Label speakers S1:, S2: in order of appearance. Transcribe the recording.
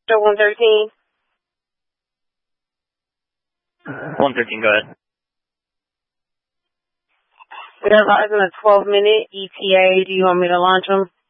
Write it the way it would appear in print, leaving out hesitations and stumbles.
S1: Show 113.
S2: 113, go ahead.
S1: We are rising a 12-minute ETA. Do you want me to launch them?